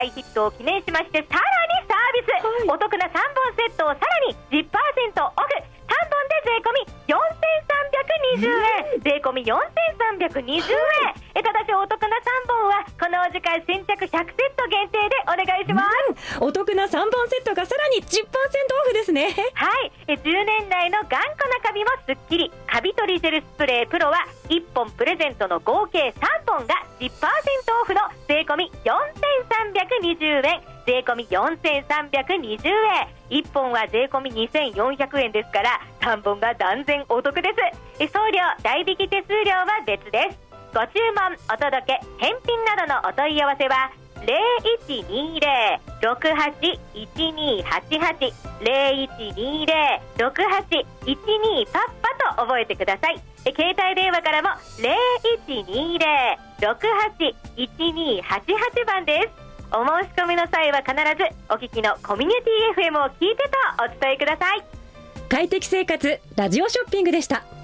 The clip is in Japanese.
大ヒットを記念しまして、さらにサービス、お得な3本セットをさらに 10% オフ、3本で税込み4320円、税込み4320円、ただしお得な3本はこのお時間先着100セット限定でお願いします、 お得な3本セットがさらに 10% オフですね。 はい、10年来の頑固なカビもスッキリ、カビ取りジェルスプレープロは1本プレゼントの合計3本が 10% オフの税込み4320円、税込み4320円、1本は税込み2400円ですから3本が断然お得です。送料代引き手数料は別です。ご注文お届け返品などのお問い合わせは 0120-681288 0120-6812パッパと覚えてください。携帯電話からも 0120-681288 番です。お申し込みの際は必ずお聞きのコミュニティ FM を聞いてとお伝えください。 快適生活ラジオショッピングでした。